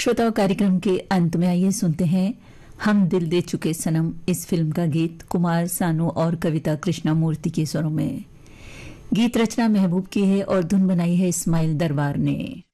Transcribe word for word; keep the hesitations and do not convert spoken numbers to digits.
श्रोताओं, कार्यक्रम के अंत में आइए सुनते हैं हम दिल दे चुके सनम इस फिल्म का गीत कुमार सानू और कविता कृष्णमूर्ति के स्वरों में। गीत रचना महबूब की है और धुन बनाई है इस्माइल दरबार ने।